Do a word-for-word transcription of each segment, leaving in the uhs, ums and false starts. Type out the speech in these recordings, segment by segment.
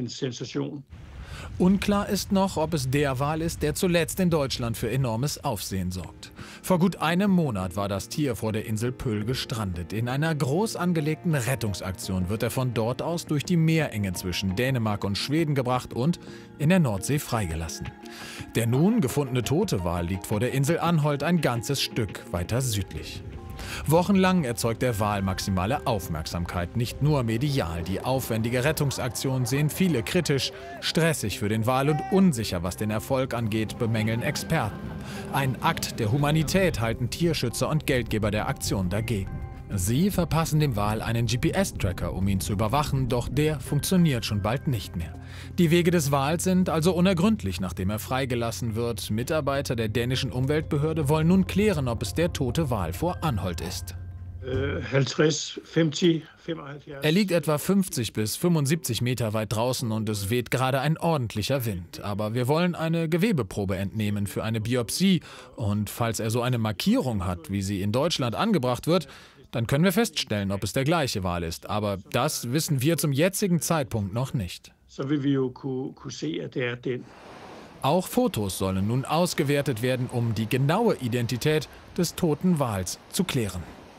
en sensation. Unklar ist noch, ob es der Wal ist, der zuletzt in Deutschland für enormes Aufsehen sorgt. Vor gut einem Monat war das Tier vor der Insel Pöhl gestrandet. In einer groß angelegten Rettungsaktion wird er von dort aus durch die Meerenge zwischen Dänemark und Schweden gebracht und in der Nordsee freigelassen. Der nun gefundene tote Wal liegt vor der Insel Anholt ein ganzes Stück weiter südlich. Wochenlang erzeugt der Wal maximale Aufmerksamkeit, nicht nur medial. Die aufwendige Rettungsaktion sehen viele kritisch, stressig für den Wal und unsicher, was den Erfolg angeht, bemängeln Experten. Ein Akt der Humanität halten Tierschützer und Geldgeber der Aktion dagegen. Sie verpassen dem Wal einen G P S-Tracker, um ihn zu überwachen, doch der funktioniert schon bald nicht mehr. Die Wege des Wals sind also unergründlich, nachdem er freigelassen wird. Mitarbeiter der dänischen Umweltbehörde wollen nun klären, ob es der tote Wal vor Anholt ist. Er liegt etwa fünfzig bis fünfundsiebzig Meter weit draußen und es weht gerade ein ordentlicher Wind. Aber wir wollen eine Gewebeprobe entnehmen für eine Biopsie. Und falls er so eine Markierung hat, wie sie in Deutschland angebracht wird, dann können wir feststellen, ob es der gleiche Wal ist. Aber das wissen wir zum jetzigen Zeitpunkt noch nicht. Auch Fotos sollen nun ausgewertet werden, um die genaue Identität des toten Wals zu klären.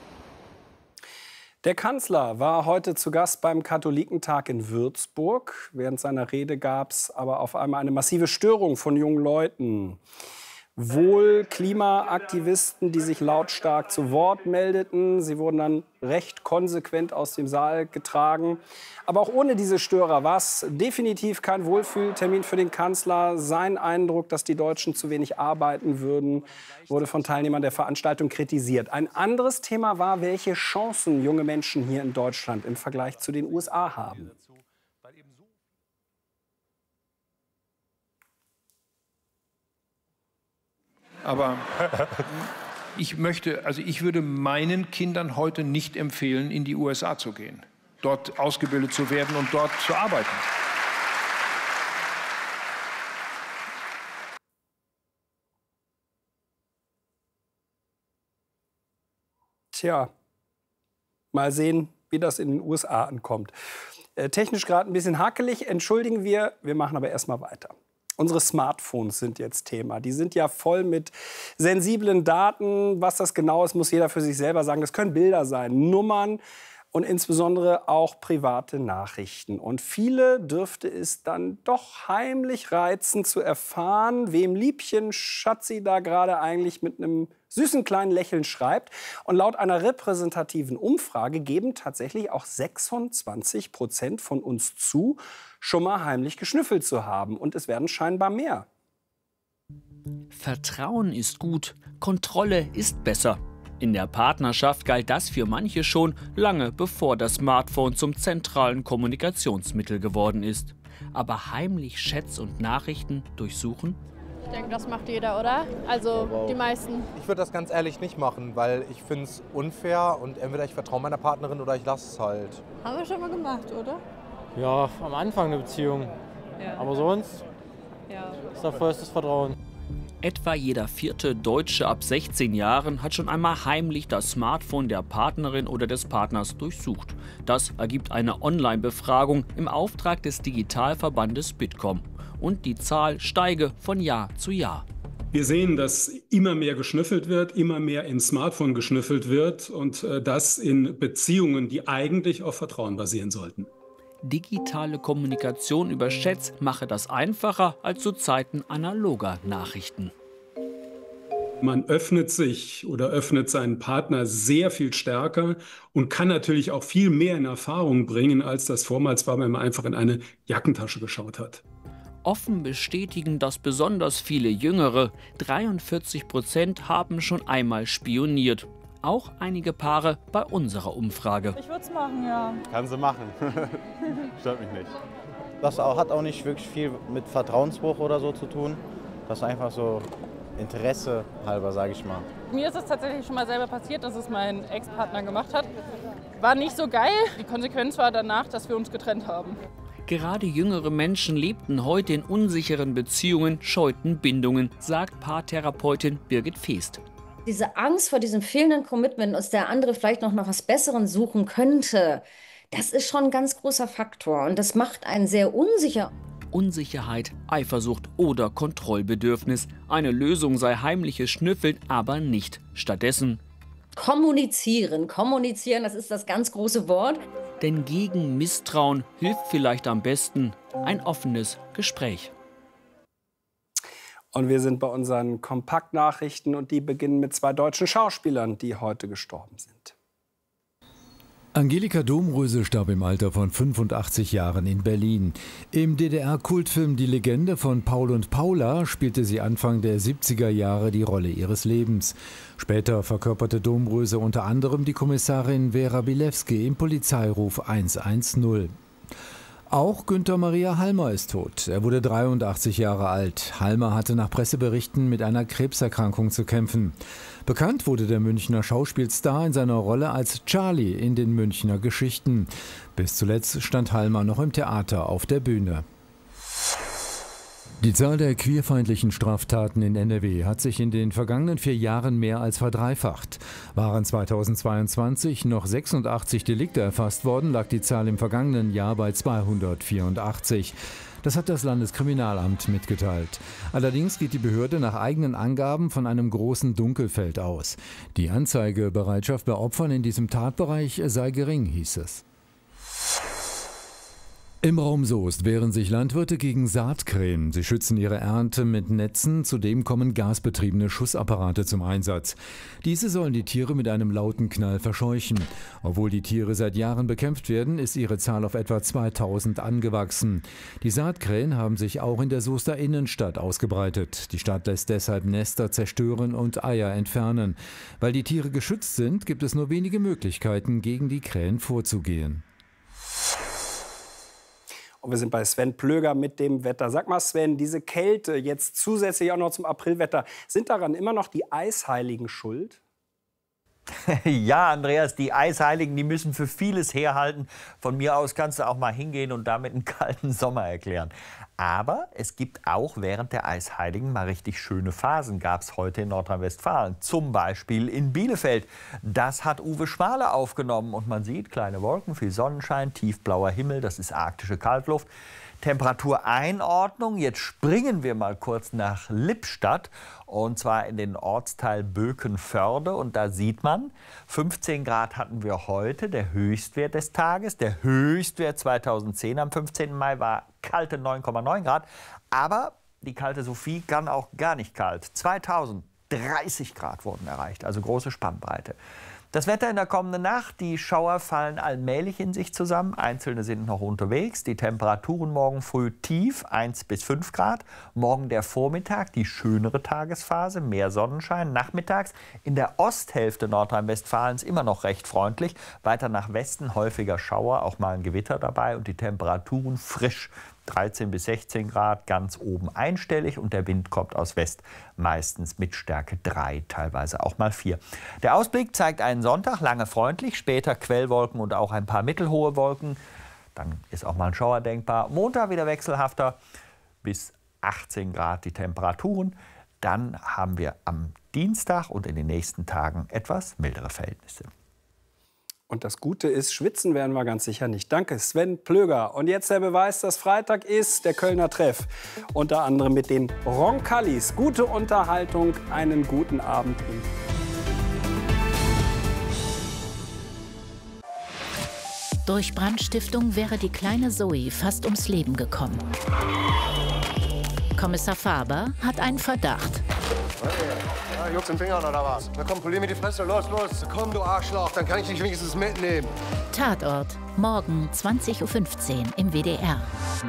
Der Kanzler war heute zu Gast beim Katholikentag in Würzburg. Während seiner Rede gab es aber auf einmal eine massive Störung von jungen Leuten. Wohl Klimaaktivisten, die sich lautstark zu Wort meldeten. Sie wurden dann recht konsequent aus dem Saal getragen. Aber auch ohne diese Störer war es definitiv kein Wohlfühltermin für den Kanzler. Sein Eindruck, dass die Deutschen zu wenig arbeiten würden, wurde von Teilnehmern der Veranstaltung kritisiert. Ein anderes Thema war, welche Chancen junge Menschen hier in Deutschland im Vergleich zu den U S A haben. Aber ich möchte, also ich würde meinen Kindern heute nicht empfehlen, in die U S A zu gehen, dort ausgebildet zu werden und dort zu arbeiten. Tja, mal sehen, wie das in den U S A ankommt. Äh, technisch gerade ein bisschen hakelig, entschuldigen wir, wir machen aber erstmal weiter. Unsere Smartphones sind jetzt Thema. Die sind ja voll mit sensiblen Daten. Was das genau ist, muss jeder für sich selber sagen. Das können Bilder sein, Nummern und insbesondere auch private Nachrichten. Und viele dürfte es dann doch heimlich reizen zu erfahren, wem Liebchen Schatzi da gerade eigentlich mit einem süßen kleinen Lächeln schreibt. Und laut einer repräsentativen Umfrage geben tatsächlich auch sechsundzwanzig Prozent von uns zu, schon mal heimlich geschnüffelt zu haben. Und es werden scheinbar mehr. Vertrauen ist gut, Kontrolle ist besser. In der Partnerschaft galt das für manche schon lange bevor das Smartphone zum zentralen Kommunikationsmittel geworden ist. Aber heimlich Chats und Nachrichten durchsuchen? Ich denke, das macht jeder, oder? Also wow. Die meisten. Ich würde das ganz ehrlich nicht machen, weil ich finde es unfair und entweder ich vertraue meiner Partnerin oder ich lasse es halt. Haben wir schon mal gemacht, oder? Ja, am Anfang der Beziehung. Ja. Aber sonst ja. ist da vollstes Vertrauen. Etwa jeder vierte Deutsche ab sechzehn Jahren hat schon einmal heimlich das Smartphone der Partnerin oder des Partners durchsucht. Das ergibt eine Online-Befragung im Auftrag des Digitalverbandes Bitkom. Und die Zahl steige von Jahr zu Jahr. Wir sehen, dass immer mehr geschnüffelt wird, immer mehr im Smartphone geschnüffelt wird und äh, das in Beziehungen, die eigentlich auf Vertrauen basieren sollten. Digitale Kommunikation über Chats mache das einfacher als zu Zeiten analoger Nachrichten. Man öffnet sich oder öffnet seinen Partner sehr viel stärker und kann natürlich auch viel mehr in Erfahrung bringen, als das vormals war, wenn man einfach in eine Jackentasche geschaut hat. Offen bestätigen das besonders viele Jüngere. dreiundvierzig Prozent haben schon einmal spioniert. Auch einige Paare bei unserer Umfrage. Ich würde es machen, ja. Kann sie machen. Stört mich nicht. Das hat auch nicht wirklich viel mit Vertrauensbruch oder so zu tun. Das ist einfach so Interesse halber, sage ich mal. Mir ist es tatsächlich schon mal selber passiert, dass es mein Ex-Partner gemacht hat. War nicht so geil. Die Konsequenz war danach, dass wir uns getrennt haben. Gerade jüngere Menschen lebten heute in unsicheren Beziehungen, scheuten Bindungen, sagt Paartherapeutin Birgit Feest. Diese Angst vor diesem fehlenden Commitment, dass der andere vielleicht noch nach was Besserem suchen könnte, Das ist schon ein ganz großer Faktor und das macht einen sehr unsicher. Unsicherheit, Eifersucht oder Kontrollbedürfnis. Eine Lösung sei heimliches Schnüffeln, aber nicht. Stattdessen Kommunizieren, kommunizieren, das ist das ganz große Wort. Denn gegen Misstrauen hilft vielleicht am besten ein offenes Gespräch. Und wir sind bei unseren Kompaktnachrichten und die beginnen mit zwei deutschen Schauspielern, die heute gestorben sind. Angelika Domröse starb im Alter von fünfundachtzig Jahren in Berlin. Im D D R-Kultfilm Die Legende von Paul und Paula spielte sie Anfang der siebziger Jahre die Rolle ihres Lebens. Später verkörperte Domröse unter anderem die Kommissarin Vera Bilewski im Polizeiruf hundertzehn. Auch Günther Maria Halmer ist tot. Er wurde dreiundachtzig Jahre alt. Halmer hatte nach Presseberichten mit einer Krebserkrankung zu kämpfen. Bekannt wurde der Münchner Schauspielstar in seiner Rolle als Charlie in den Münchner Geschichten. Bis zuletzt stand Halmer noch im Theater auf der Bühne. Die Zahl der queerfeindlichen Straftaten in N R W hat sich in den vergangenen vier Jahren mehr als verdreifacht. Waren zweitausendzweiundzwanzig noch sechsundachtzig Delikte erfasst worden, lag die Zahl im vergangenen Jahr bei zweihundertvierundachtzig. Das hat das Landeskriminalamt mitgeteilt. Allerdings geht die Behörde nach eigenen Angaben von einem großen Dunkelfeld aus. Die Anzeigebereitschaft bei Opfern in diesem Tatbereich sei gering, hieß es. Im Raum Soest wehren sich Landwirte gegen Saatkrähen. Sie schützen ihre Ernte mit Netzen, zudem kommen gasbetriebene Schussapparate zum Einsatz. Diese sollen die Tiere mit einem lauten Knall verscheuchen. Obwohl die Tiere seit Jahren bekämpft werden, ist ihre Zahl auf etwa zweitausend angewachsen. Die Saatkrähen haben sich auch in der Soester Innenstadt ausgebreitet. Die Stadt lässt deshalb Nester zerstören und Eier entfernen. Weil die Tiere geschützt sind, gibt es nur wenige Möglichkeiten, gegen die Krähen vorzugehen. Und wir sind bei Sven Plöger mit dem Wetter. Sag mal, Sven, diese Kälte jetzt zusätzlich auch noch zum Aprilwetter, sind daran immer noch die Eisheiligen schuld? Ja, Andreas, die Eisheiligen, die müssen für vieles herhalten. Von mir aus kannst du auch mal hingehen und damit einen kalten Sommer erklären. Aber es gibt auch während der Eisheiligen mal richtig schöne Phasen, gab es heute in Nordrhein-Westfalen. Zum Beispiel in Bielefeld. Das hat Uwe Schmale aufgenommen. Und man sieht kleine Wolken, viel Sonnenschein, tiefblauer Himmel, das ist arktische Kaltluft. Temperatureinordnung. Jetzt springen wir mal kurz nach Lippstadt und zwar in den Ortsteil Bökenförde. Und da sieht man, fünfzehn Grad hatten wir heute, der Höchstwert des Tages. Der Höchstwert zweitausendzehn am fünfzehnten Mai war kalte neun Komma neun Grad. Aber die kalte Sophie kann auch gar nicht kalt. zweitausenddreißig Grad wurden erreicht, also große Spannbreite. Das Wetter in der kommenden Nacht, die Schauer fallen allmählich in sich zusammen, einzelne sind noch unterwegs. Die Temperaturen morgen früh tief, eins bis fünf Grad. Morgen der Vormittag, die schönere Tagesphase, mehr Sonnenschein. Nachmittags in der Osthälfte Nordrhein-Westfalens immer noch recht freundlich. Weiter nach Westen häufiger Schauer, auch mal ein Gewitter dabei und die Temperaturen frisch. dreizehn bis sechzehn Grad, ganz oben einstellig und der Wind kommt aus West, meistens mit Stärke drei, teilweise auch mal vier. Der Ausblick zeigt einen Sonntag, lange freundlich, später Quellwolken und auch ein paar mittelhohe Wolken. Dann ist auch mal ein Schauer denkbar. Montag wieder wechselhafter, bis achtzehn Grad die Temperaturen. Dann haben wir am Dienstag und in den nächsten Tagen etwas mildere Verhältnisse. Und das Gute ist, schwitzen werden wir ganz sicher nicht. Danke, Sven Plöger. Und jetzt der Beweis, dass Freitag ist, der Kölner Treff. Unter anderem mit den Ronkallis. Gute Unterhaltung, einen guten Abend Ihnen. Durch Brandstiftung wäre die kleine Zoe fast ums Leben gekommen. Kommissar Faber hat einen Verdacht. Ja, juckt's im Fingern oder was? Na komm, polier mir die Fresse. Los, los. Komm, du Arschloch. Dann kann ich dich wenigstens mitnehmen. Tatort. Morgen zwanzig Uhr fünfzehn im W D R.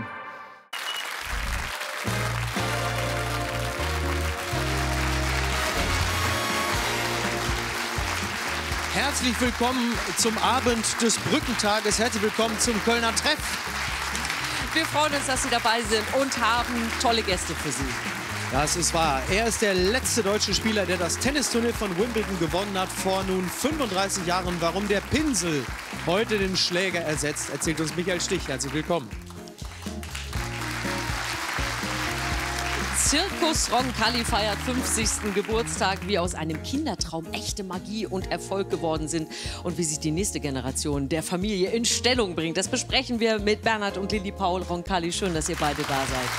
Herzlich willkommen zum Abend des Brückentages. Herzlich willkommen zum Kölner Treff. Wir freuen uns, dass Sie dabei sind und haben tolle Gäste für Sie. Das ist wahr. Er ist der letzte deutsche Spieler, der das Tennisturnier von Wimbledon gewonnen hat vor nun fünfunddreißig Jahren. Warum der Pinsel heute den Schläger ersetzt, erzählt uns Michael Stich. Herzlich willkommen. Zirkus Roncalli feiert fünfzigsten Geburtstag, wie aus einem Kindertraum echte Magie und Erfolg geworden sind und wie sich die nächste Generation der Familie in Stellung bringt. Das besprechen wir mit Bernhard und Lilli Paul Roncalli. Schön, dass ihr beide da seid.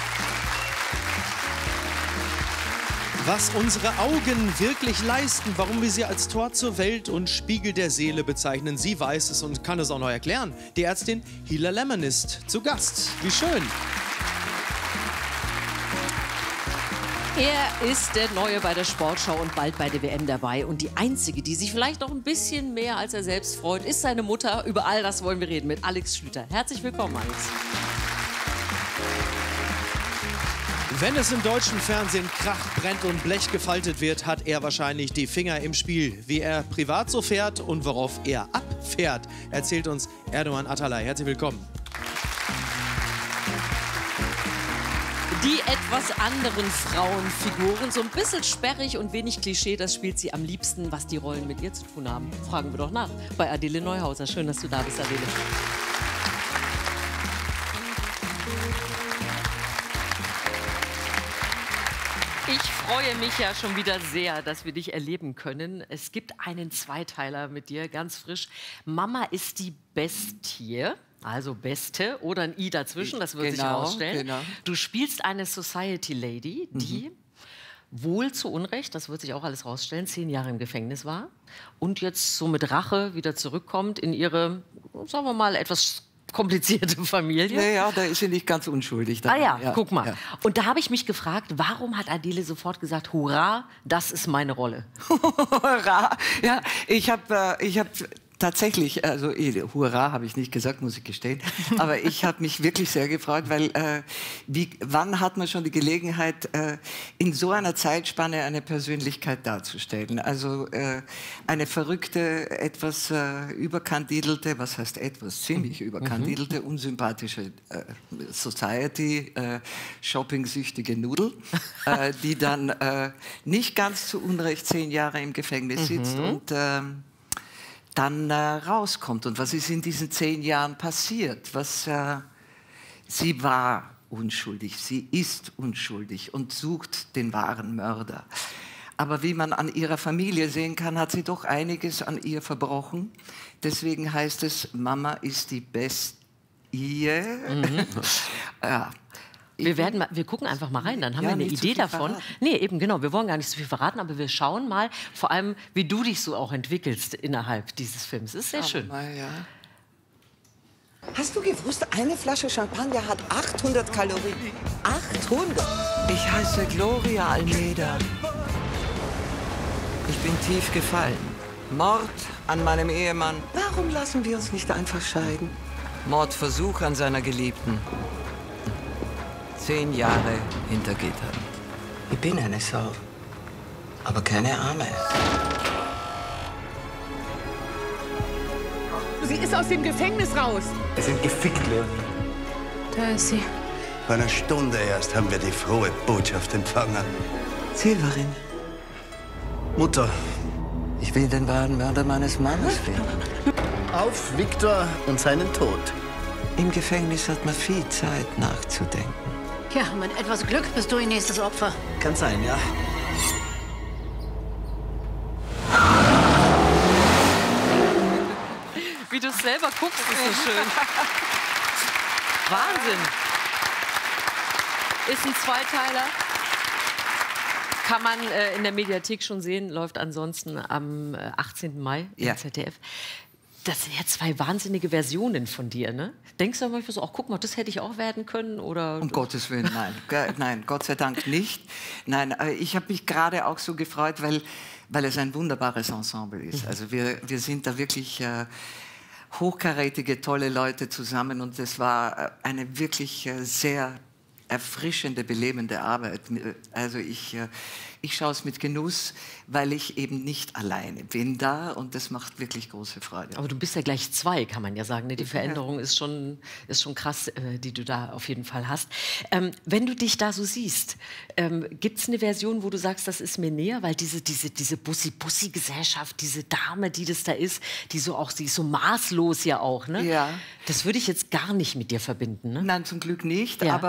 Was unsere Augen wirklich leisten, warum wir sie als Tor zur Welt und Spiegel der Seele bezeichnen. Sie weiß es und kann es auch noch erklären. Die Ärztin Hila Lemon ist zu Gast. Wie schön. Er ist der Neue bei der Sportschau und bald bei der W M dabei. Und die Einzige, die sich vielleicht noch ein bisschen mehr als er selbst freut, ist seine Mutter. Über all das wollen wir reden mit Alex Schlüter. Herzlich willkommen, Alex. Wenn es im deutschen Fernsehen kracht, brennt und Blech gefaltet wird, hat er wahrscheinlich die Finger im Spiel. Wie er privat so fährt und worauf er abfährt, erzählt uns Erdoğan Atalay. Herzlich willkommen. Die etwas anderen Frauenfiguren, so ein bisschen sperrig und wenig Klischee, das spielt sie am liebsten. Was die Rollen mit ihr zu tun haben, fragen wir doch nach bei Adele Neuhauser. Schön, dass du da bist, Adele. Ich freue mich ja schon wieder sehr, dass wir dich erleben können. Es gibt einen Zweiteiler mit dir, ganz frisch. Mama ist die Bestie, also Beste oder ein I dazwischen, das wird genau, sich herausstellen. Genau. Du spielst eine Society Lady, die mhm. wohl zu Unrecht, das wird sich auch alles rausstellen, zehn Jahre im Gefängnis war und jetzt so mit Rache wieder zurückkommt in ihre, sagen wir mal, etwas komplizierte Familie. Ja, ja, da ist sie nicht ganz unschuldig. Daran. Ah ja, ja, guck mal. Ja. Und da habe ich mich gefragt, warum hat Adele sofort gesagt, hurra, das ist meine Rolle? Hurra! Ja, ich habe äh, ich hab tatsächlich, also hurra habe ich nicht gesagt, muss ich gestehen, aber ich habe mich wirklich sehr gefreut, weil äh, wie, wann hat man schon die Gelegenheit, äh, in so einer Zeitspanne eine Persönlichkeit darzustellen? Also äh, eine verrückte, etwas äh, überkandidelte, was heißt etwas, ziemlich überkandidelte, mhm. unsympathische äh, Society, äh, shopping-süchtige Nudel, äh, die dann äh, nicht ganz zu Unrecht zehn Jahre im Gefängnis sitzt mhm. und äh, dann äh, rauskommt. Und was ist in diesen zehn Jahren passiert? Was, äh, sie war unschuldig, sie ist unschuldig und sucht den wahren Mörder. Aber wie man an ihrer Familie sehen kann, hat sie doch einiges an ihr verbrochen. Deswegen heißt es, Mama ist die Bestie. Mhm. Ja. Wir, werden mal, wir gucken einfach mal rein, dann haben ja, wir eine Idee davon. Verraten. Nee, eben genau, wir wollen gar nicht so viel verraten, aber wir schauen mal, vor allem, wie du dich so auch entwickelst innerhalb dieses Films. Das ist sehr schön. Mal, ja. Hast du gewusst, eine Flasche Champagner hat achthundert Kalorien? achthundert! Ich heiße Gloria Almeida. Ich bin tief gefallen. Mord an meinem Ehemann. Warum lassen wir uns nicht einfach scheiden? Mordversuch an seiner Geliebten. Zehn Jahre hinter Gittern. Ich bin eine Sau, aber keine Arme. Sie ist aus dem Gefängnis raus. Wir sind gefickt, Leonie. Da ist sie. Vor einer Stunde erst haben wir die frohe Botschaft empfangen. Silberin. Mutter. Ich will den wahren Mörder meines Mannes finden. Auf Viktor und seinen Tod. Im Gefängnis hat man viel Zeit nachzudenken. Ja, mit etwas Glück bist du ihr nächstes Opfer. Kann sein, ja. Wie du es selber guckst, ist so schön. Wahnsinn. Ist ein Zweiteiler. Kann man äh, in der Mediathek schon sehen, läuft ansonsten am äh, achtzehnten Mai ja. im Z D F. Das sind ja zwei wahnsinnige Versionen von dir, ne? Denkst du manchmal so, ach, guck mal, das hätte ich auch werden können? Oder um Gottes Willen, nein. Nein, Gott sei Dank nicht. Nein, ich habe mich gerade auch so gefreut, weil, weil es ein wunderbares Ensemble ist. Also wir, wir sind da wirklich äh, hochkarätige, tolle Leute zusammen und es war eine wirklich äh, sehr erfrischende, belebende Arbeit. Also ich, ich schaue es mit Genuss, weil ich eben nicht alleine bin da und das macht wirklich große Freude. Aber du bist ja gleich zwei, kann man ja sagen. Ne? Die Veränderung ja. ist, schon, ist schon krass, äh, die du da auf jeden Fall hast. Ähm, wenn du dich da so siehst, ähm, gibt es eine Version, wo du sagst, das ist mir näher? Weil diese, diese, diese Bussi-Bussi-Gesellschaft, diese Dame, die das da ist, die so auch, die ist so maßlos ja auch, ne? Ja. Das würde ich jetzt gar nicht mit dir verbinden, ne? Nein, zum Glück nicht, ja. aber umso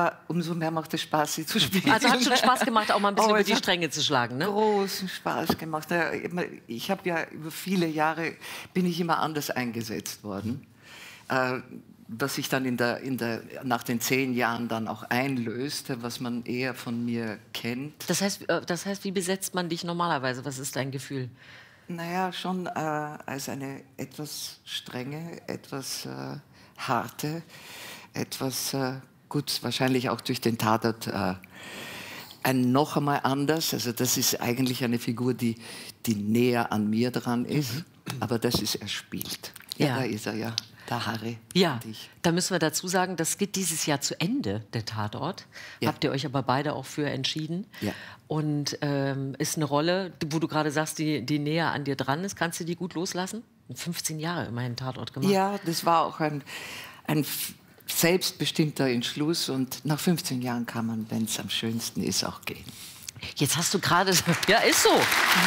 umso mehr macht es Spaß, sie zu spielen. Also hat schon Spaß gemacht, auch mal ein bisschen Oh, über es die hat Stränge zu schlagen, ne? Großen Spaß gemacht. Ja, ich habe ja über viele Jahre, bin ich immer anders eingesetzt worden. Äh, was sich dann in der, in der, nach den zehn Jahren dann auch einlöste, was man eher von mir kennt. Das heißt, äh, das heißt, wie besetzt man dich normalerweise? Was ist dein Gefühl? Naja, schon äh, als eine etwas strenge, etwas äh, harte, etwas, äh, gut, wahrscheinlich auch durch den Tatort, äh, ein noch einmal anders. Also das ist eigentlich eine Figur, die, die näher an mir dran ist, mhm. aber das ist erspielt. Ja, Ja. da ist er ja. Der Harry. Ja, da müssen wir dazu sagen, das geht dieses Jahr zu Ende, der Tatort. Ja. Habt ihr euch aber beide auch für entschieden. Ja. Und ähm, ist eine Rolle, wo du gerade sagst, die, die näher an dir dran ist. Kannst du die gut loslassen? fünfzehn Jahre immerhin Tatort gemacht. Ja, das war auch ein, ein f- selbstbestimmter Entschluss. Und nach fünfzehn Jahren kann man, wenn es am schönsten ist, auch gehen. Jetzt hast du gerade... Ja, ist so.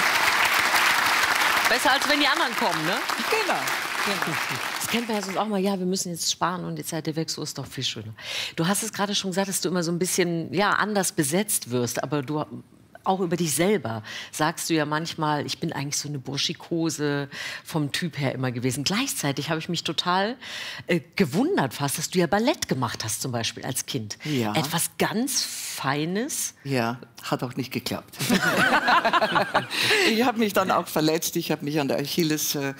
Besser, als wenn die anderen kommen, ne? Genau. Das kennt man ja sonst auch mal, ja, wir müssen jetzt sparen und die Zeit der weg, so ist doch viel schöner. Du hast es gerade schon gesagt, dass du immer so ein bisschen ja, anders besetzt wirst, aber du auch über dich selber sagst du ja manchmal, ich bin eigentlich so eine Burschikose vom Typ her immer gewesen. Gleichzeitig habe ich mich total äh, gewundert fast, dass du ja Ballett gemacht hast zum Beispiel als Kind. Ja. Etwas ganz Feines. Ja, hat auch nicht geklappt. Ich habe mich dann auch verletzt. Ich habe mich an der Achillessehne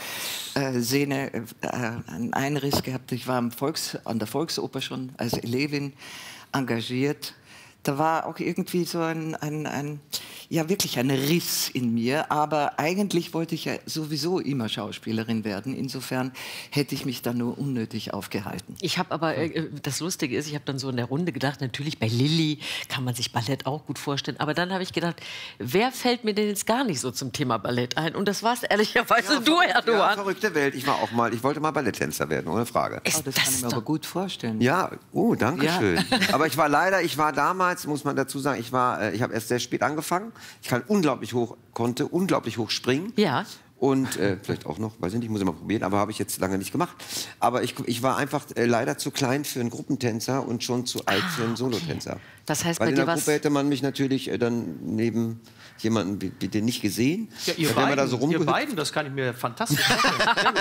äh, äh, einen Einriss gehabt. Ich war am Volks, an der Volksoper schon als Elevin engagiert. Da war auch irgendwie so ein, ein, ein, ja wirklich ein Riss in mir. Aber eigentlich wollte ich ja sowieso immer Schauspielerin werden. Insofern hätte ich mich da nur unnötig aufgehalten. Ich habe aber, äh, das Lustige ist, ich habe dann so in der Runde gedacht, natürlich bei Lilly kann man sich Ballett auch gut vorstellen. Aber dann habe ich gedacht, wer fällt mir denn jetzt gar nicht so zum Thema Ballett ein? Und das war's ehrlicherweise du, Erdogan. Ja, verrückte Welt. Ich war auch mal, ich wollte mal Balletttänzer werden, ohne Frage. Oh, das, das kann ich mir aber gut vorstellen. Ja, oh, danke Ja. schön. Aber ich war leider, ich war damals, muss man dazu sagen, ich war, äh, ich habe erst sehr spät angefangen. Ich kann unglaublich hoch, konnte unglaublich hoch springen. Ja. Und äh, vielleicht auch noch, weiß ich nicht, muss ich mal probieren, aber habe ich jetzt lange nicht gemacht. Aber ich, ich war einfach äh, leider zu klein für einen Gruppentänzer und schon zu alt für einen Solotänzer. Das heißt, Weil bei in dir der war's- Gruppe hätte man mich natürlich äh, dann neben jemanden wie, wie den nicht gesehen. Ja, ihr, Dann wären wir beiden, da so ihr rumgehüpft. beiden, das kann ich mir fantastisch vorstellen.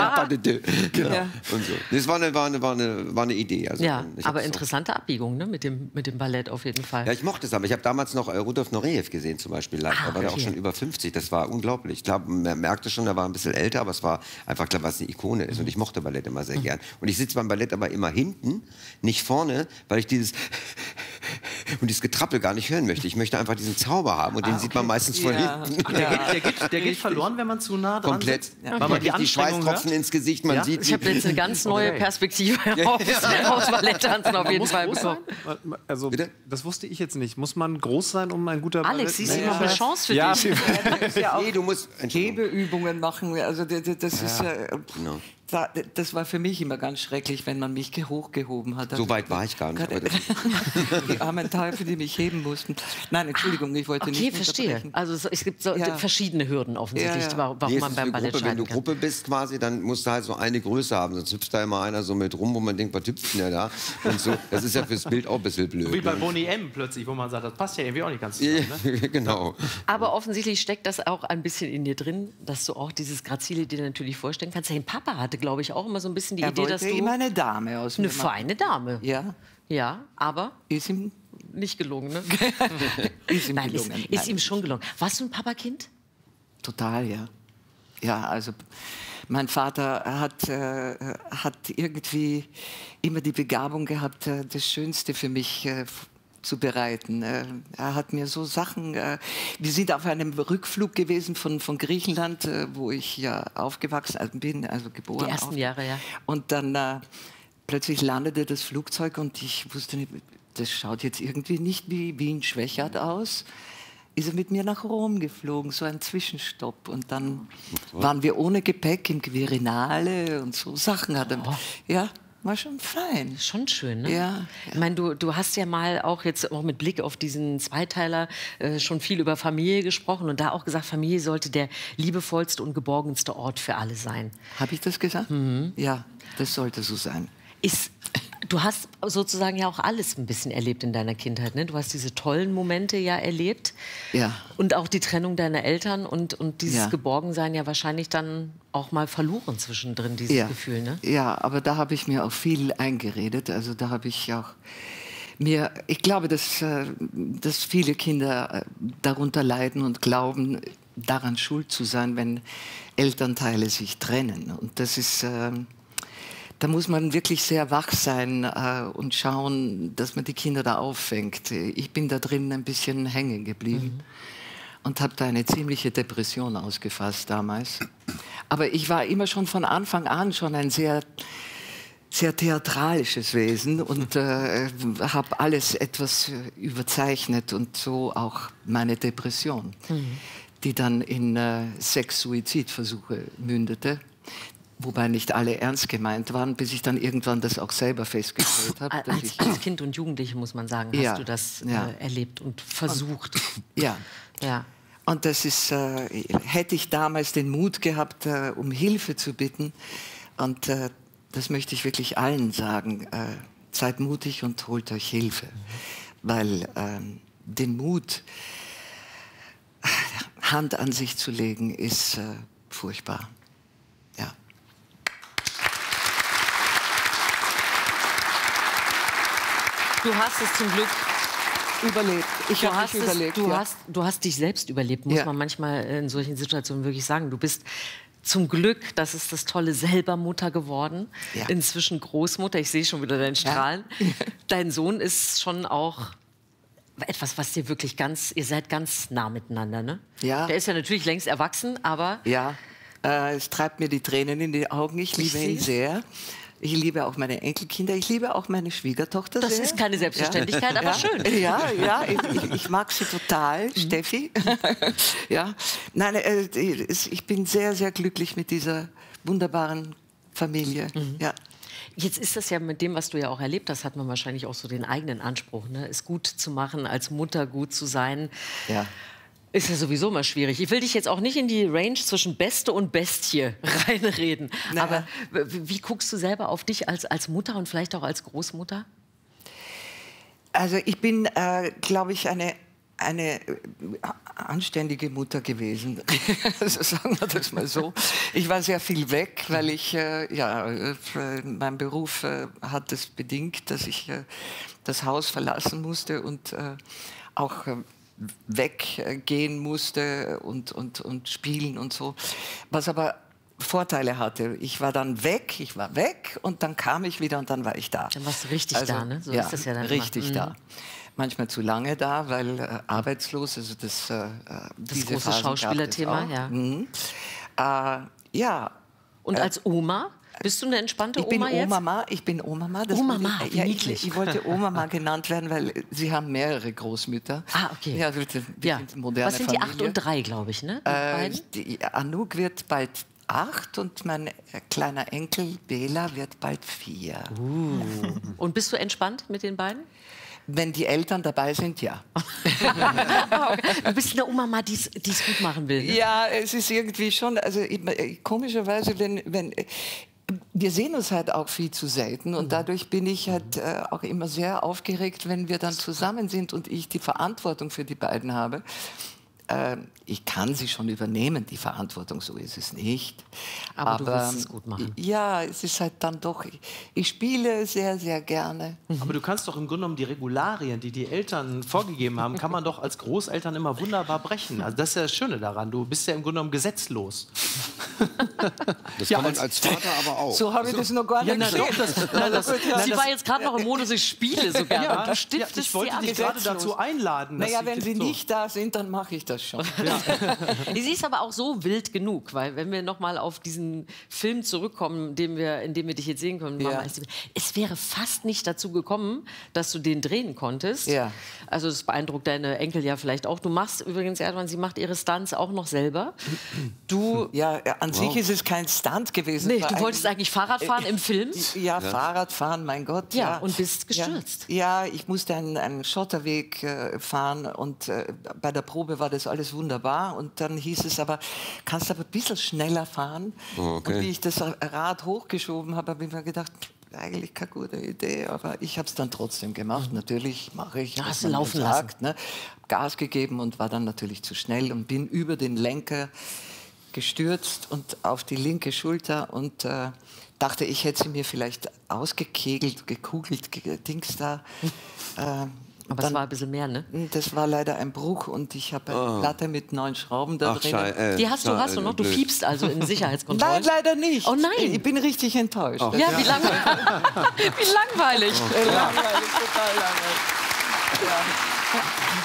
Genau. Ja. Und so. Das war eine, war eine, war eine, war eine Idee. Also Ja, ich aber hab's auch- interessante Abbiegung, ne? mit, dem, mit dem Ballett auf jeden Fall. Ja, ich mochte es, aber ich habe damals noch äh, Rudolf Nureyev gesehen zum Beispiel live. Ah, Da war der auch okay. schon über fünfzig. Das war unglaublich. Ich glaube, man merkte schon, er war ein bisschen älter, aber es war einfach klar, was eine Ikone ist. Und ich mochte Ballett immer sehr gern. Und ich sitze beim Ballett aber immer hinten, nicht vorne, weil ich dieses und dieses Getrappel gar nicht hören möchte. Ich möchte einfach diesen Zauber haben und den sieht man meistens von Ja. hinten. Ach, der, geht, der, geht, der geht verloren, wenn man zu nah dran Komplett. sitzt. Ja. Weil Man man die kriegt die Anstrengung Schweißtropfen hört. ins Gesicht, man Ja? sieht Ich habe jetzt eine ganz neue Okay. Perspektive Ja. aufs, aufs Balletttanzen auf jeden Muss Fall groß bekommen. sein? Also, das wusste ich jetzt nicht. Muss man groß sein, um ein guter Alex, Ballett- siehst du Nee. noch eine Chance für ja, dich? Ja, auch Nee, du musst Hebeübungen machen. Also das, das ist Ja, äh, genau. da, das war für mich immer ganz schrecklich, wenn man mich hochgehoben hat. So weit war ich gar nicht. Aber das, Die armen Teufel, die mich heben mussten. Nein, Entschuldigung, ich wollte Okay, nicht verstehe. unterbrechen. Also so, es gibt so Ja. verschiedene Hürden offensichtlich, Ja, ja. warum Nee, es man ist beim eine Ballett Gruppe, wenn scheiden du kann. Gruppe bist quasi, dann musst du halt so eine Größe haben. Sonst hüpft da immer einer so mit rum, wo man denkt, was hüpft denn der da? Und so. Das ist ja fürs Bild auch ein bisschen blöd. Wie bei ne? Boney M. plötzlich, wo man sagt, das passt ja irgendwie auch nicht ganz zusammen. Ne? Genau. Aber offensichtlich steckt das auch ein bisschen in dir drin, dass du auch dieses Grazile dir natürlich vorstellen kannst. Dein Papa hatte, glaube ich, auch immer so ein bisschen die Er Idee, dass wollte du immer eine Dame aus eine mir machen. feine Dame. Ja. Ja, aber ist ihm nicht gelungen, ne? ist ihm Nein, gelungen. Ist, ist Nein. ihm schon gelungen. Warst du ein Papakind? Total, ja. Ja, also mein Vater hat, äh, hat irgendwie immer die Begabung gehabt, äh, das Schönste für mich äh, f- zu bereiten. Äh, er hat mir so Sachen... Äh, wir sind auf einem Rückflug gewesen von, von Griechenland, äh, wo ich ja aufgewachsen bin, also geboren. Die ersten auf- Jahre, ja. Und dann äh, plötzlich landete das Flugzeug und ich wusste nicht, das schaut jetzt irgendwie nicht wie Wien-Schwächert aus. Ist er mit mir nach Rom geflogen, so ein Zwischenstopp. Und dann waren wir ohne Gepäck im Quirinale und so Sachen hat er. Ja, war schon fein. Schon schön, ne? Ja. Ich meine, du, du hast ja mal auch jetzt auch mit Blick auf diesen Zweiteiler äh, schon viel über Familie gesprochen und da auch gesagt, Familie sollte der liebevollste und geborgenste Ort für alle sein. Habe ich das gesagt? Ja, das sollte so sein. Ist Du hast sozusagen ja auch alles ein bisschen erlebt in deiner Kindheit, ne? Du hast diese tollen Momente ja erlebt. Ja. Und auch die Trennung deiner Eltern und, und dieses Ja. Geborgensein ja wahrscheinlich dann auch mal verloren zwischendrin, dieses ja. Gefühl, ne? Ja, aber da habe ich mir auch viel eingeredet. Also da habe ich auch mir, ich glaube, dass, äh, dass viele Kinder äh, darunter leiden und glauben, daran schuld zu sein, wenn Elternteile sich trennen. Und das ist... Äh, Da muss man wirklich sehr wach sein äh, und schauen, dass man die Kinder da auffängt. Ich bin da drin ein bisschen hängen geblieben mhm. und habe da eine ziemliche Depression ausgefasst damals. Aber ich war immer schon von Anfang an schon ein sehr, sehr theatralisches Wesen und äh, habe alles etwas überzeichnet und so auch meine Depression, mhm. die dann in äh, sechs Suizidversuche mündete. Wobei nicht alle ernst gemeint waren, bis ich dann irgendwann das auch selber festgestellt habe. Als, ich, als Kind und Jugendliche, muss man sagen, hast ja, du das ja. äh, erlebt und versucht. Und, ja. ja. Und das ist, äh, hätte ich damals den Mut gehabt, äh, um Hilfe zu bitten. Und äh, das möchte ich wirklich allen sagen. Äh, seid mutig und holt euch Hilfe. Mhm. Weil äh, den Mut, Hand an sich zu legen, ist äh, furchtbar. Ja. Du hast es zum Glück überlebt. Ich du habe hast mich es, überlebt. Du, ja. hast, du hast dich selbst überlebt, muss Ja. man manchmal in solchen Situationen wirklich sagen. Du bist zum Glück, das ist das Tolle, selber Mutter geworden. Ja. Inzwischen Großmutter. Ich sehe schon wieder deinen Strahlen. Ja. Dein Sohn ist schon auch etwas, was dir wirklich ganz... Ihr seid ganz nah miteinander, ne? Ja. Der ist ja natürlich längst erwachsen, aber... Ja, äh, es treibt mir die Tränen in die Augen. Ich liebe Ich ihn seh's. sehr. Ich liebe auch meine Enkelkinder. Ich liebe auch meine Schwiegertochter Das sehr. ist keine Selbstverständlichkeit, ja. aber ja. schön. Ja, ja, ich, ich, ich mag sie total, mhm. Steffi. ja. Nein, äh, ich bin sehr, sehr glücklich mit dieser wunderbaren Familie. Mhm. Ja. Jetzt ist das ja mit dem, was du ja auch erlebt hast, hat man wahrscheinlich auch so den eigenen Anspruch, ne? Es gut zu machen, als Mutter gut zu sein. Ja. Ist ja sowieso mal schwierig. Ich will dich jetzt auch nicht in die Range zwischen Beste und Bestie reinreden. Na. Aber wie, wie guckst du selber auf dich als, als Mutter und vielleicht auch als Großmutter? Also ich bin, äh, glaube ich, eine, eine anständige Mutter gewesen. Also sagen wir das mal so. Ich war sehr viel weg, weil ich, äh, ja, äh, mein Beruf äh, hat es bedingt, dass ich äh, das Haus verlassen musste und äh, auch äh, weggehen musste und, und, und spielen und so. Was aber Vorteile hatte. Ich war dann weg, ich war weg und dann kam ich wieder und dann war ich da. Dann warst du richtig also, da, ne? So ja, ist das ja dann richtig immer. da. Manchmal zu lange da, weil äh, arbeitslos, also das, äh, das große Schauspielerthema, ja. Mhm. Äh, ja. Und äh, als Oma? Bist du eine entspannte ich bin Oma jetzt? Oma-Ma, ich bin Oma-Ma. Das Oma-Ma, ich, wie ja, ich, niedlich. ich wollte Oma-Ma genannt werden, weil sie haben mehrere Großmütter. Ah, okay. Ja, wir, wir ja. sind moderne Was sind die Familie. acht und drei, glaube ich, ne? Die Äh, beiden? die, Anouk wird bald acht und mein äh, kleiner Enkel Bela wird bald vier. Uh. Und bist du entspannt mit den beiden? Wenn die Eltern dabei sind, ja. Du bist eine Oma, die es gut machen will. Ne? Ja, es ist irgendwie schon, also ich, komischerweise, wenn, wenn wir sehen uns halt auch viel zu selten und dadurch bin ich halt äh, auch immer sehr aufgeregt, wenn wir dann zusammen sind und ich die Verantwortung für die beiden habe. Äh, ich kann sie schon übernehmen, die Verantwortung, so ist es nicht. Aber, Aber du willst es gut machen. Ja, es ist halt dann doch, ich, ich spiele sehr, sehr gerne. Aber du kannst doch im Grunde genommen die Regularien, die die Eltern vorgegeben haben, kann man doch als Großeltern immer wunderbar brechen. Also das ist ja das Schöne daran, du bist ja im Grunde genommen gesetzlos. Das Ja, kann man als- als Vater aber auch. So habe ich das noch gar nicht Ja, nein, gesehen. doch, das- nein, das- Aber gut, ja. Sie war jetzt gerade noch im Modus, ich spiele sogar. Ja, und du stiftest ja, ich wollte sie dich an. gerade dazu einladen. dass Naja, wenn sie so- nicht da sind, dann mache ich das schon. Sie ist aber auch so wild genug, weil wenn wir noch mal auf diesen Film zurückkommen, den wir, in dem wir dich jetzt sehen können, Ja. Mama, es, es wäre fast nicht dazu gekommen, dass du den drehen konntest. Ja. Also das beeindruckt deine Enkel ja vielleicht auch. Du machst übrigens, Erdmann, sie macht ihre Stunts auch noch selber. Du, Ja, ja, an Wow. sich ist es kein Stunt gewesen. nee, Es war du wolltest eigentlich Fahrrad fahren im Film. Ja, Fahrradfahren, mein Gott. Ja, und bist gestürzt. Ja, ja, ich musste einen, einen Schotterweg äh, fahren und äh, bei der Probe war das alles wunderbar. Und dann hieß es aber, kannst aber ein bisschen schneller fahren. Oh, okay. Und wie ich das Rad hochgeschoben habe, habe ich mir gedacht, eigentlich keine gute Idee, aber ich habe es dann trotzdem gemacht. Natürlich mache ich, Ja, was hast du man laufen sagt, ne? Gas gegeben und war dann natürlich zu schnell und bin über den Lenker gestürzt und auf die linke Schulter und äh, dachte, ich hätte sie mir vielleicht ausgekegelt, gekugelt, ge Dings da. Äh, Aber es war ein bisschen mehr, ne? Das war leider ein Bruch und ich habe eine Oh. Platte mit neun Schrauben da Ach, drin. schei- äh, Die hast du, hast du noch? Du blöd. fiebst also in Sicherheitskontrollen? Nein, leider nicht. Oh nein. Ich bin richtig enttäuscht. Oh. Ja, wie, lang wie langweilig. Äh, langweilig, total langweilig. Ja.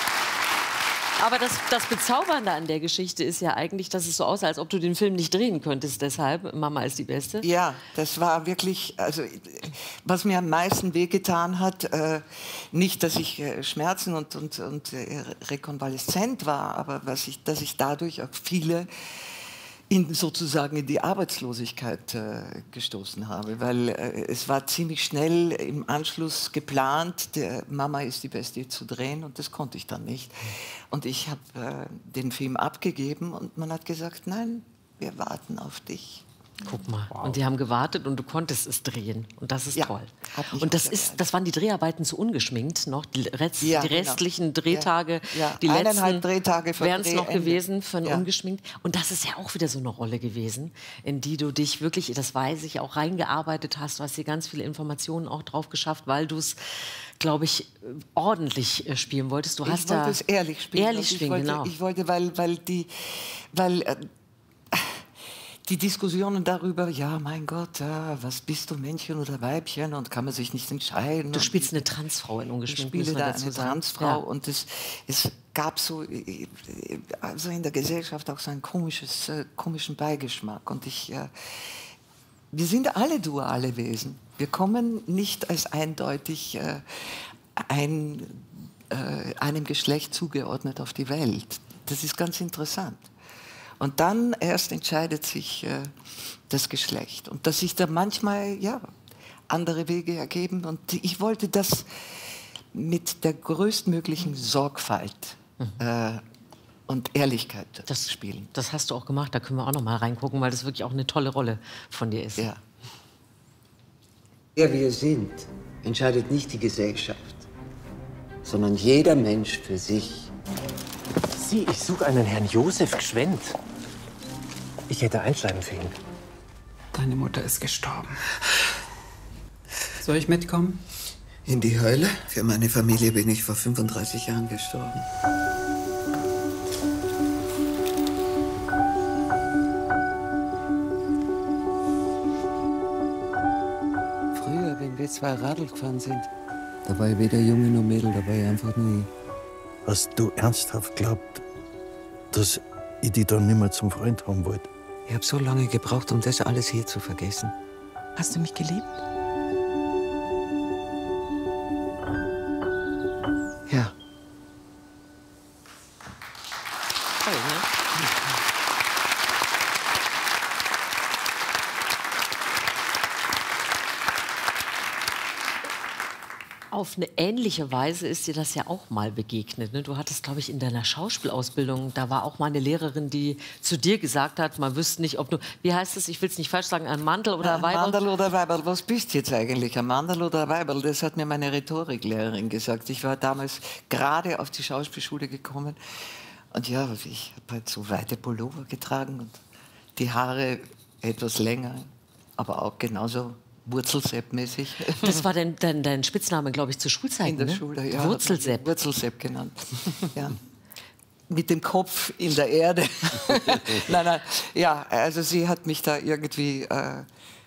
Aber das, das Bezaubernde an der Geschichte ist ja eigentlich, dass es so aussah, als ob du den Film nicht drehen könntest. Deshalb, Mama ist die Beste. Ja, das war wirklich, also was mir am meisten wehgetan hat, äh, nicht, dass ich äh, Schmerzen und, und, und äh, rekonvaleszent war, aber was ich, dass ich dadurch auch viele in, sozusagen in die Arbeitslosigkeit äh, gestoßen habe, weil äh, es war ziemlich schnell im Anschluss geplant, der Mama ist die Beste zu drehen und das konnte ich dann nicht. Und ich habe äh, den Film abgegeben und man hat gesagt, nein, wir warten auf dich. Guck mal. Wow. Und die haben gewartet und du konntest es drehen. Und das ist Ja, toll. hat mich Und das, auch ist, das waren die Dreharbeiten zu ungeschminkt noch. Die, Rest, Ja, die genau. restlichen Drehtage, Ja, die eineinhalb letzten Drehtage vor wären es noch Drehende. gewesen für ein Ja. ungeschminkt. Und das ist ja auch wieder so eine Rolle gewesen, in die du dich wirklich, das weiß ich, auch reingearbeitet hast. Du hast dir ganz viele Informationen auch drauf geschafft, weil du es, glaube ich, ordentlich äh, spielen wolltest. Du hast ich wollte da es ehrlich spielen. Ehrlich Und ich spielen, wollte, genau. Ich wollte, weil, weil die, weil äh, die Diskussionen darüber, ja, mein Gott, ja, was bist du, Männchen oder Weibchen und kann man sich nicht entscheiden. Du und spielst eine Transfrau in ich ungeschminkt. spiele muss man da dazu eine sagen. Transfrau Ja. und es, es gab so äh, also in der Gesellschaft auch so einen komisches, äh, komischen Beigeschmack und ich, äh, wir sind alle duale Wesen. Wir kommen nicht als eindeutig äh, ein, äh, einem Geschlecht zugeordnet auf die Welt. Das ist ganz interessant. Und dann erst entscheidet sich äh, das Geschlecht. Und dass sich da manchmal ja, andere Wege ergeben. Und ich wollte das mit der größtmöglichen Sorgfalt äh, und Ehrlichkeit das, spielen. Das hast du auch gemacht, da können wir auch noch mal reingucken, weil das wirklich auch eine tolle Rolle von dir ist. Ja. Wer wir sind, entscheidet nicht die Gesellschaft, sondern jeder Mensch für sich. Sie, ich suche einen Herrn Josef Gschwend. Ich hätte Einschreiben für ihn. Deine Mutter ist gestorben. Soll ich mitkommen? In die Hölle? Für meine Familie bin ich vor fünfunddreißig Jahren gestorben. Früher, wenn wir zwei Radl gefahren sind, da war ich weder Junge noch Mädel, da war ich einfach nur ich. Hast du ernsthaft geglaubt, dass ich dich dann nicht mehr zum Freund haben wollte? Ich habe so lange gebraucht, um das alles hier zu vergessen. Hast du mich geliebt? Ja. Toll, ne? Auf eine ähnliche Weise ist dir das ja auch mal begegnet. Ne? Du hattest, glaube ich, in deiner Schauspielausbildung, da war auch mal eine Lehrerin, die zu dir gesagt hat, man wüsste nicht, ob du, wie heißt es, ich will es nicht falsch sagen, ein Mantel oder ein Weiberl? Mandel oder Weiberl, was bist du jetzt eigentlich, ein Mandel oder ein Weiberl? Das hat mir meine Rhetoriklehrerin gesagt. Ich war damals gerade auf die Schauspielschule gekommen und ja, ich habe halt so weite Pullover getragen und die Haare etwas länger, aber auch genauso Wurzelsepp-mäßig. Das war dein, dein, dein Spitzname, glaube ich, zur Schulzeit, In der ne? Schule, ja. Wurzelsepp. Wurzelsepp genannt. Ja. Mit dem Kopf in der Erde. Nein, nein. Ja, also sie hat mich da irgendwie äh,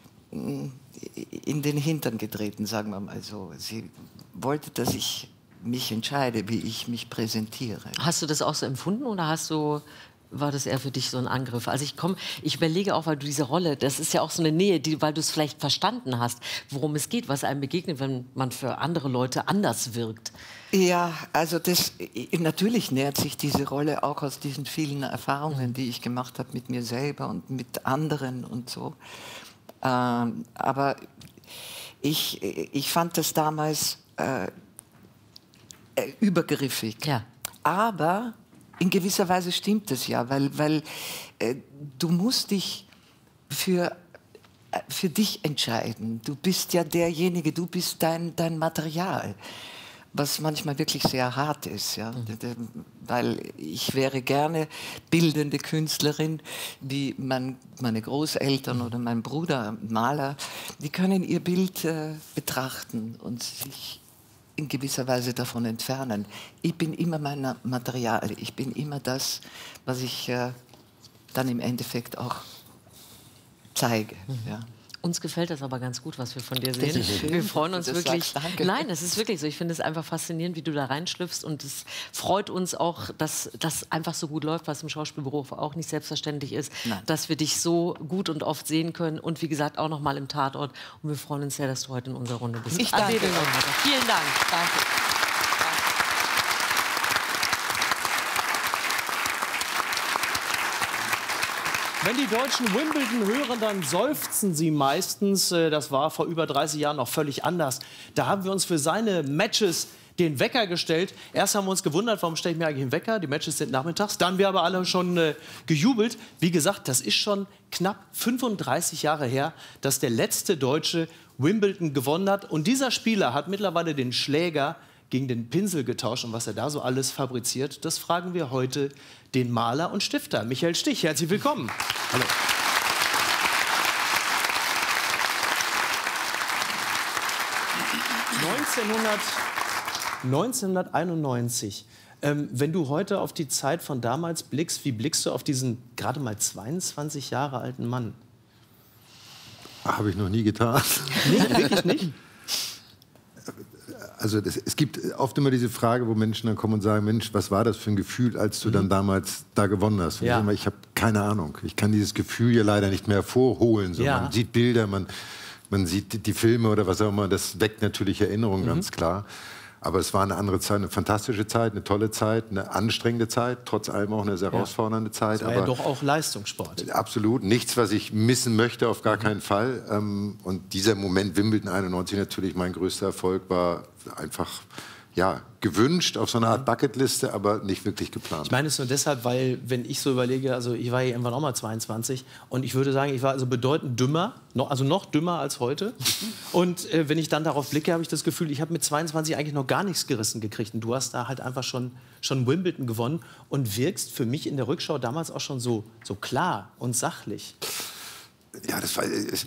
in den Hintern getreten, sagen wir mal so. Sie wollte, dass ich mich entscheide, wie ich mich präsentiere. Hast du das auch so empfunden oder hast du, war das eher für dich so ein Angriff? Also ich komme, ich überlege auch, weil du diese Rolle, das ist ja auch so eine Nähe, die, weil du es vielleicht verstanden hast, worum es geht, was einem begegnet, wenn man für andere Leute anders wirkt. Ja, also das, natürlich nährt sich diese Rolle auch aus diesen vielen Erfahrungen, die ich gemacht habe mit mir selber und mit anderen und so. Ähm, aber ich, ich fand das damals äh, übergriffig. Ja. Aber in gewisser Weise stimmt es ja, weil, weil äh, du musst dich für für dich entscheiden. Du bist ja derjenige, du bist dein, dein Material. Was manchmal wirklich sehr hart ist, ja? Mhm. Weil ich wäre gerne bildende Künstlerin, wie mein, meine Großeltern oder mein Bruder, Maler, die können ihr Bild äh, betrachten und sich in gewisser Weise davon entfernen. Ich bin immer mein Material, ich bin immer das, was ich äh, dann im Endeffekt auch zeige. Mhm. Ja. Uns gefällt das aber ganz gut, was wir von dir sehen. Das ist schön, wir freuen uns dass du das wirklich. sagst, danke. Nein, es ist wirklich so. Ich finde es einfach faszinierend, wie du da reinschlüpfst. Und es freut uns auch, dass das einfach so gut läuft, was im Schauspielberuf auch nicht selbstverständlich ist, Nein. dass wir dich so gut und oft sehen können. Und wie gesagt, auch noch mal im Tatort. Und wir freuen uns sehr, dass du heute in unserer Runde bist. Ich danke. Adele Neureuther. Vielen Dank. Danke. Wenn die Deutschen Wimbledon hören, dann seufzen sie meistens. Das war vor über dreißig Jahren noch völlig anders. Da haben wir uns für seine Matches den Wecker gestellt. Erst haben wir uns gewundert, warum stelle ich mir eigentlich einen Wecker? Die Matches sind nachmittags. Dann haben wir aber alle schon äh, gejubelt. Wie gesagt, das ist schon knapp fünfunddreißig Jahre her, dass der letzte Deutsche Wimbledon gewonnen hat. Und dieser Spieler hat mittlerweile den Schläger gegen den Pinsel getauscht. Und was er da so alles fabriziert, das fragen wir heute den Maler und Stifter Michael Stich. Herzlich willkommen. Hallo. neunzehnhunderteinundneunzig. Ähm, wenn du heute auf die Zeit von damals blickst, wie blickst du auf diesen gerade mal zweiundzwanzig Jahre alten Mann? Habe ich noch nie getan. Nicht? Wirklich nicht? Also das, es gibt oft immer diese Frage, wo Menschen dann kommen und sagen, Mensch, was war das für ein Gefühl, als du mhm. dann damals da gewonnen hast? Und ja. ich, immer, ich habe keine Ahnung. Ich kann dieses Gefühl ja leider nicht mehr hervorholen. So, ja. Man sieht Bilder, man, man sieht die, die Filme oder was auch immer. Das weckt natürlich Erinnerungen, mhm. ganz klar. Aber es war eine andere Zeit, eine fantastische Zeit, eine tolle Zeit, eine anstrengende Zeit, trotz allem auch eine sehr ja. herausfordernde Zeit. Das war aber ja doch auch Leistungssport. Absolut, nichts, was ich missen möchte, auf gar mhm. keinen Fall. Und dieser Moment Wimbledon einundneunzig natürlich mein größter Erfolg, war einfach ja, gewünscht auf so eine Art Bucketliste, aber nicht wirklich geplant. Ich meine es nur deshalb, weil, wenn ich so überlege, also ich war ja irgendwann auch mal zweiundzwanzig und ich würde sagen, ich war also bedeutend dümmer, noch, also noch dümmer als heute. Und äh, wenn ich dann darauf blicke, habe ich das Gefühl, ich habe mit zweiundzwanzig eigentlich noch gar nichts gerissen gekriegt. Und du hast da halt einfach schon, schon Wimbledon gewonnen und wirkst für mich in der Rückschau damals auch schon so, so klar und sachlich. Ja, das war,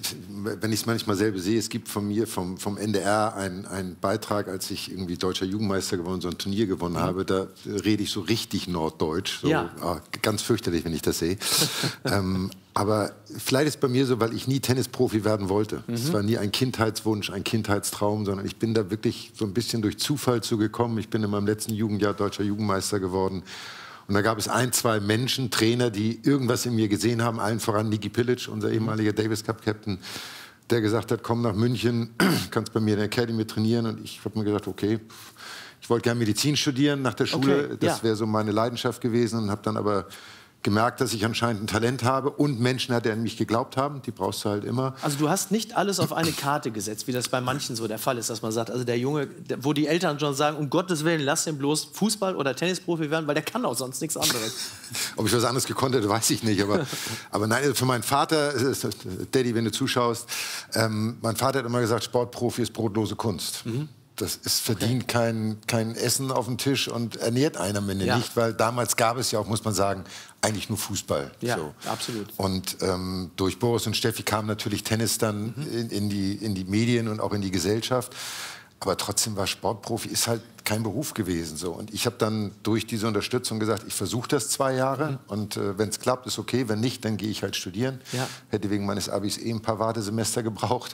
wenn ich es manchmal selber sehe, es gibt von mir, vom, vom N D R, einen, einen Beitrag, als ich irgendwie deutscher Jugendmeister gewonnen, so ein Turnier gewonnen mhm. habe, da rede ich so richtig norddeutsch. So, ja. oh, ganz fürchterlich, wenn ich das sehe. ähm, aber vielleicht ist es bei mir so, weil ich nie Tennisprofi werden wollte. Es mhm. war nie ein Kindheitswunsch, ein Kindheitstraum, sondern ich bin da wirklich so ein bisschen durch Zufall zugekommen. Ich bin in meinem letzten Jugendjahr deutscher Jugendmeister geworden. Und da gab es ein, zwei Menschen, Trainer, die irgendwas in mir gesehen haben, allen voran Niki Pilic, unser ehemaliger Davis Cup Captain, der gesagt hat, komm nach München, kannst bei mir in der Academy trainieren. Und ich habe mir gesagt, okay, ich wollte gerne Medizin studieren nach der Schule, okay, das ja. wäre so meine Leidenschaft gewesen, und habe dann aber gemerkt, dass ich anscheinend ein Talent habe und Menschen hatte, die an mich geglaubt haben. Die brauchst du halt immer. Also du hast nicht alles auf eine Karte gesetzt, wie das bei manchen so der Fall ist, dass man sagt, also der Junge, wo die Eltern schon sagen, um Gottes Willen, lass den bloß Fußball- oder Tennisprofi werden, weil der kann auch sonst nichts anderes. Ob ich was anderes gekonnt hätte, weiß ich nicht. Aber, aber nein, also für meinen Vater, Daddy, wenn du zuschaust, ähm, mein Vater hat immer gesagt, Sportprofi ist brotlose Kunst. Mhm. Das ist verdient okay. kein, kein Essen auf dem Tisch und ernährt einen am Ende ja. nicht, weil damals gab es ja auch, muss man sagen, eigentlich nur Fußball. Ja, so. absolut. Und ähm, durch Boris und Steffi kam natürlich Tennis dann mhm. in, in, die, in die Medien und auch in die Gesellschaft. Aber trotzdem war Sportprofi, ist halt kein Beruf gewesen. So. Und ich habe dann durch diese Unterstützung gesagt, ich versuche das zwei Jahre. Mhm. Und äh, wenn es klappt, ist okay. Wenn nicht, dann gehe ich halt studieren. Ja. Hätte wegen meines Abis eh ein paar Wartesemester gebraucht.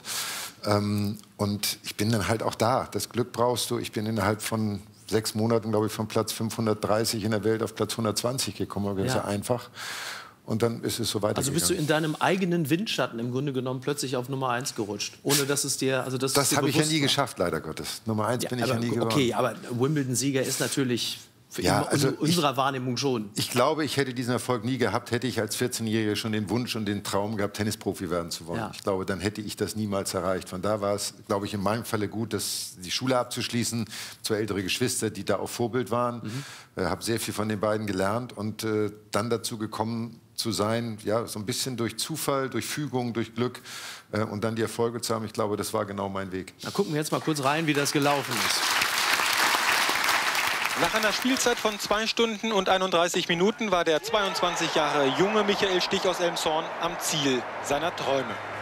Ähm, und ich bin dann halt auch da. Das Glück brauchst du. Ich bin innerhalb von sechs Monaten, glaube ich, von Platz fünfhundertdreißig in der Welt auf Platz hundertzwanzig gekommen. Das ist ja einfach. Und dann ist es so weitergegangen. Also bist du in deinem eigenen Windschatten im Grunde genommen plötzlich auf Nummer eins gerutscht, ohne dass es dir, also dass das habe ich ja nie war. geschafft, leider Gottes. Nummer eins ja, bin ich aber, ja nie geworden. Okay, aber Wimbledon-Sieger ist natürlich Ja, in also unserer ich, Wahrnehmung schon. Ich glaube, ich hätte diesen Erfolg nie gehabt, hätte ich als vierzehnjähriger schon den Wunsch und den Traum gehabt, Tennisprofi werden zu wollen. Ja. Ich glaube, dann hätte ich das niemals erreicht. Von da war es, glaube ich, in meinem Falle gut, dass die Schule abzuschließen, zwei ältere Geschwister, die da auch Vorbild waren. Mhm. Äh, habe sehr viel von den beiden gelernt und äh, dann dazu gekommen zu sein, ja, so ein bisschen durch Zufall, durch Fügung, durch Glück äh, und dann die Erfolge zu haben. Ich glaube, das war genau mein Weg. Da gucken wir jetzt mal kurz rein, wie das gelaufen ist. Nach einer Spielzeit von zwei Stunden und einunddreißig Minuten war der zweiundzwanzig Jahre junge Michael Stich aus Elmshorn am Ziel seiner Träume.